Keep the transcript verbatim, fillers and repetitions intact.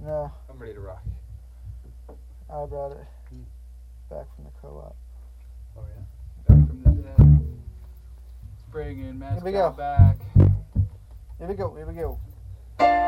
No. I'm ready to rock. I brought it Hmm. back from the co-op. Oh yeah. Back from the dead. Let's bring in Here we mascot go. back. Here we go. Here we go.